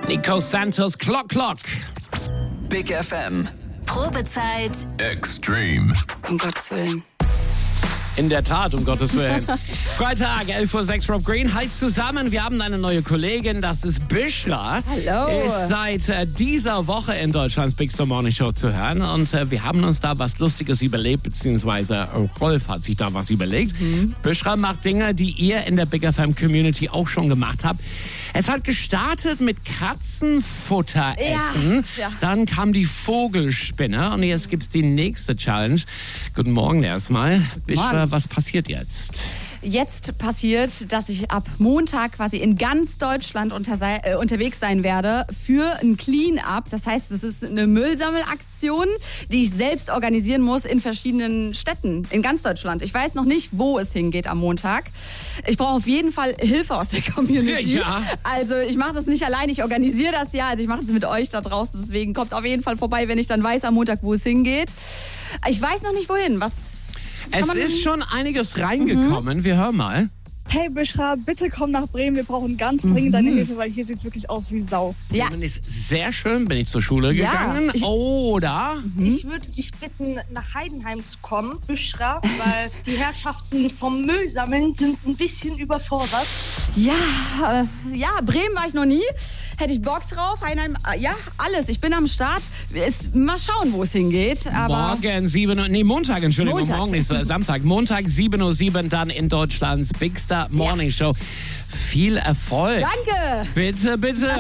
Nico Santos, Clock Clock. Big FM. Probezeit. Extreme. Um Gottes Willen. In der Tat, um Gottes Willen. Freitag, 11:06 Uhr, Rob Green. Halt zusammen, wir haben eine neue Kollegin, das ist Bishra. Hallo. Ist seit dieser Woche in Deutschlands Big Star Morning Show zu hören. Und wir haben uns da was Lustiges überlegt, beziehungsweise Rolf hat sich da was überlegt. Bishra macht Dinge, die ihr in der Big FM Community auch schon gemacht habt. Es hat gestartet mit Katzenfutter essen. Ja. Dann kam die Vogelspinne und jetzt gibt's die nächste Challenge. Guten Morgen erstmal. Bishra, was passiert jetzt? Jetzt passiert, dass ich ab Montag quasi in ganz Deutschland unterwegs sein werde für ein Clean-Up. Das heißt, es ist eine Müllsammelaktion, die ich selbst organisieren muss in verschiedenen Städten in ganz Deutschland. Ich weiß noch nicht, wo es hingeht am Montag. Ich brauche auf jeden Fall Hilfe aus der Community. Ja. Also ich mache das nicht allein, ich organisiere das ja. Also ich mache es mit euch da draußen. Deswegen kommt auf jeden Fall vorbei, wenn ich dann weiß am Montag, wo es hingeht. Ich weiß noch nicht, wohin. Es ist schon einiges reingekommen. Wir hören mal. Hey Bishra, bitte komm nach Bremen, wir brauchen ganz dringend deine Hilfe, weil hier sieht es wirklich aus wie Sau. Ja. Bremen ist sehr schön, bin ich zur Schule Ja. gegangen. Oder? Ich würde dich bitten, nach Heidenheim zu kommen, Bishra, weil die Herrschaften vom Müllsammeln sind ein bisschen überfordert. Ja, Bremen war ich noch nie. Hätte ich Bock drauf. Heidenheim, ja, alles. Ich bin am Start. Mal schauen, wo es hingeht. Aber Montag, Entschuldigung, Montag. morgen nicht, Samstag. Montag, 7:07 Uhr, dann in Deutschlands Big Star Morning Show. Viel Erfolg. danke. Bitte, bitte.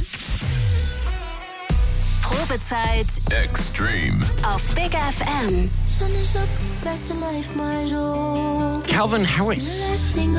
Probezeit Extreme. auf Big FM. Calvin Harris.